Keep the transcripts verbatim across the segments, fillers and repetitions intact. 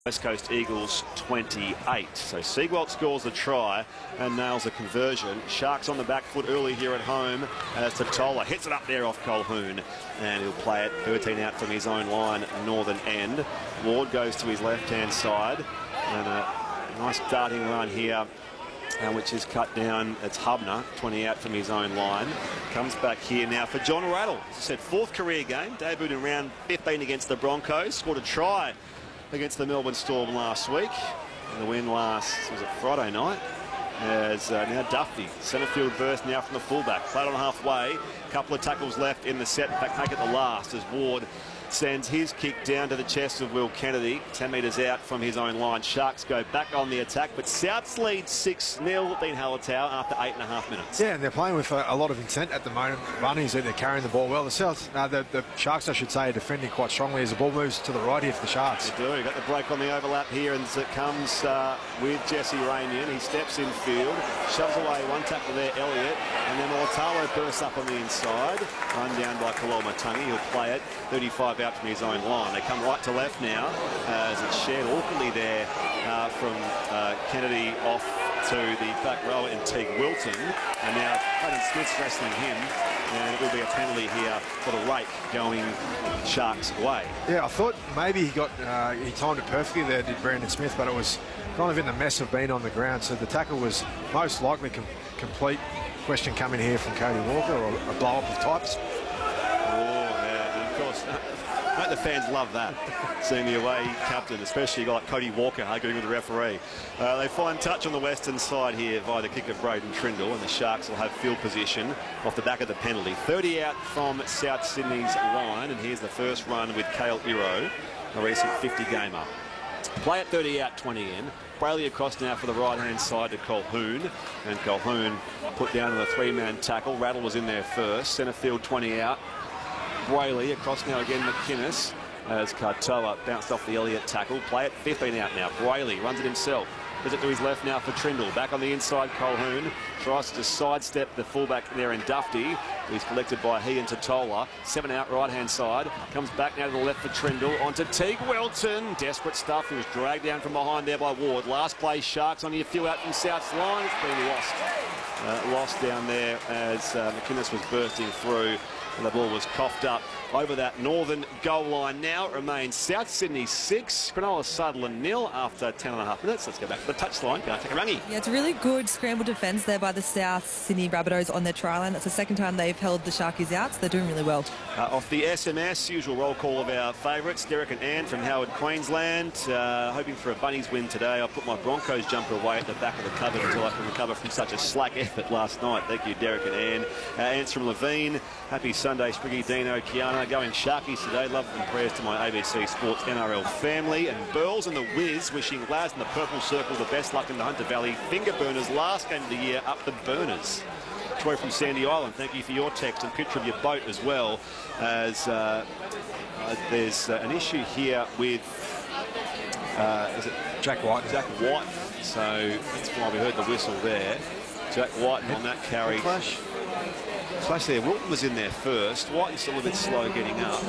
West Coast Eagles twenty-eight. So Siegwalt scores the try and nails a conversion. Sharks on the back foot early here at home as Totola hits it up there off Colquhoun, and he'll play it thirteen out from his own line, northern end. Ward goes to his left-hand side, and a nice darting run here, uh, which is cut down. It's Hubner, twenty out from his own line. Comes back here now for John Rattle. As I said, fourth career game, debuted in round fifteen against the Broncos, scored a try against the Melbourne Storm last week. And the win last, was it Friday night? As uh, now Duffy, centre field burst now from the fullback. Played on halfway, couple of tackles left in the set. In fact, make it the last as Ward sends his kick down to the chest of Will Kennedy, ten metres out from his own line. Sharks go back on the attack, but Souths lead six nil, Dean Hallertau, after eight and a half minutes. Yeah, and they're playing with a, a lot of intent at the moment. Runnings, they're carrying the ball well. The Souths, uh, the, the Sharks, I should say, are defending quite strongly as the ball moves to the right here for the Sharks. They do. Got the break on the overlap here, and it comes uh, with Jesse Ramian. He steps in field, shoves away one tackle there, Elliott, and then Mortalo bursts up on the inside. Run down by Kaloma-Tungi. He'll play it thirty-five out from his own line. They come right to left now as it's shared awkwardly there uh, from uh, Kennedy off to the back row in Teague Wilton, and now Clayton Smith's wrestling him, and it will be a penalty here for the rake going Sharks' way. Yeah, I thought maybe he got uh, he timed it perfectly there, did Brandon Smith, but it was kind of in the mess of being on the ground, so the tackle was most likely com complete. Question coming here from Cody Walker, or a blow-up of types. I think the fans love that, seeing the away captain, especially a guy like Cody Walker arguing with the referee. Uh, they find touch on the western side here via the kick of Braden Trindle, and the Sharks will have field position off the back of the penalty. thirty out from South Sydney's line, and here's the first run with Cale Iro, a recent fifty gamer. Play at thirty out, twenty in. Brayley across now for the right-hand side to Colquhoun, and Colquhoun put down in a three-man tackle. Rattle was in there first. Centre field, twenty out. Brayley across now again, McInnes, as Katoa bounced off the Elliott tackle. Play it fifteen out now. Brayley runs it himself. Does it to his left now for Trindle. Back on the inside, Colquhoun tries to sidestep the fullback there in Dufty. He's collected by he and Totola. Seven out, right-hand side. Comes back now to the left for Trindle. Onto Teague Wilton. Desperate stuff. He was dragged down from behind there by Ward. Last play, Sharks only a few out from South's line. It's been lost. Uh, lost down there as uh, McInnes was bursting through. And the ball was coughed up over that northern goal line. Now it remains South Sydney six, Cronulla Sutherland nil after ten and a half minutes. Let's go back to the touchline. Gareth Takangi. Yeah, it's a really good scramble defence there by the South Sydney Rabbitohs on their try line. That's the second time they've held the Sharkies out, so they're doing really well. Uh, off the S M S, usual roll call of our favourites, Derek and Ann from Howard, Queensland. Uh, hoping for a Bunnies win today. I'll put my Broncos jumper away at the back of the cupboard until I can recover from such a slack effort last night. Thank you, Derek and Ann. Uh, Ant's from Levine. Happy Sunday, Spriggy, Dino, Kiana. Going Sharkies today. Love and prayers to my A B C Sports N R L family. And Burls and the Wiz wishing Laz in the purple circle the best luck in the Hunter Valley. Finger Burners last game of the year, up the Burners. Troy from Sandy Island, thank you for your text and picture of your boat as well, as uh, uh, there's uh, an issue here with uh, is it Jack White. Jack White. So that's why we heard the whistle there. Jack White on that carry. Flash. Flash there. Wilton was in there first. White's still a bit slow getting up.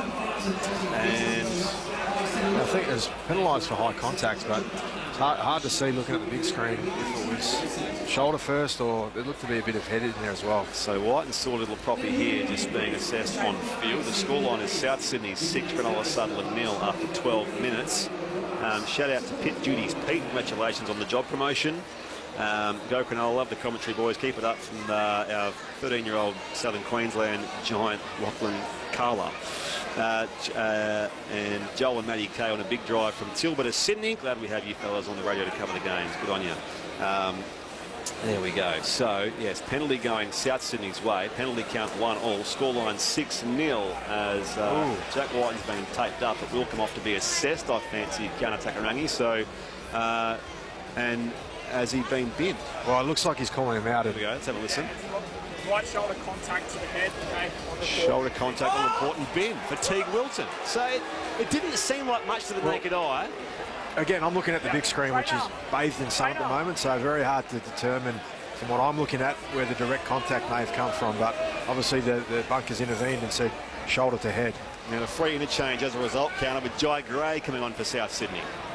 And I think it was penalised for high contact, but it's hard, hard to see looking at the big screen if it was shoulder first, or it looked to be a bit of head in there as well. So White and saw a little property here just being assessed on field. The scoreline is South Sydney six, Cronulla Sutherland nil after twelve minutes. Um, shout out to Pit Duties Pete. Congratulations on the job promotion. Um, go Cronulla, love the commentary, boys. Keep it up from uh, our thirteen-year-old Southern Queensland giant, Lachlan Carla. Uh, uh, and Joel and Matty Kay on a big drive from Tilba to Sydney. Glad we have you fellas on the radio to cover the games. Good on you. Um, there we go. So, yes, penalty going South Sydney's way. Penalty count one all. Scoreline six nil as uh, Jack White has been taped up. It will come off to be assessed, I fancy, Kiana Takarangi. So, uh, and has he been binned? Well, it looks like he's calling him out. There we go. Let's have a listen. Right shoulder contact to the head. Okay, on the shoulder contact on the court and bin for Teague Wilton. So it, it didn't seem like much to the well, naked eye. Again, I'm looking at the big screen, which is bathed in sun at the moment, so very hard to determine from what I'm looking at where the direct contact may have come from. But obviously the, the bunkers intervened and said shoulder to head. And a free interchange as a result, counter with Jai Gray coming on for South Sydney.